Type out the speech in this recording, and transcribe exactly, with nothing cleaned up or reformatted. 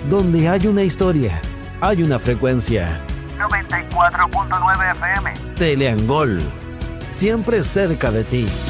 Donde hay una historia, hay una frecuencia. noventa y cuatro punto nueve F M. Teleangol, siempre cerca de ti.